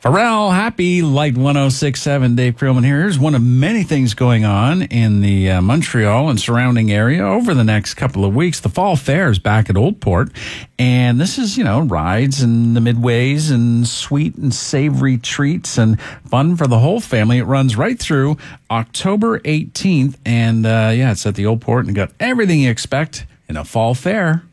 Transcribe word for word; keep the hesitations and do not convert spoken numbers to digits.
Pharrell, happy Light one oh six point seven. Dave Creelman here. Here's one of many things going on in the uh, Montreal and surrounding area over the next couple of weeks. The Fall Fair is back at Old Port, and this is, you know, rides and the midways and sweet and savory treats and fun for the whole family. It runs right through October eighteenth, and uh, yeah, it's at the Old Port and got everything you expect in a fall fair.